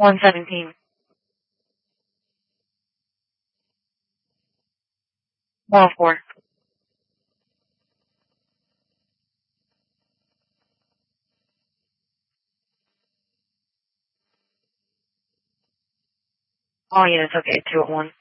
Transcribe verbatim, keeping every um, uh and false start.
one seventeen. one oh four. Oh yeah, it's okay. two oh one.